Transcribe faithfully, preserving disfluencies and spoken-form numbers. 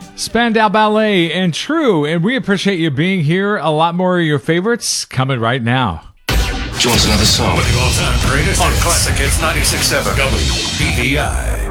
Spandau Ballet and True, and we appreciate you being here. A lot more of your favorites coming right now. Do you want another song? With the all-time greatest on Classic Hits ninety-six point seven W B V I.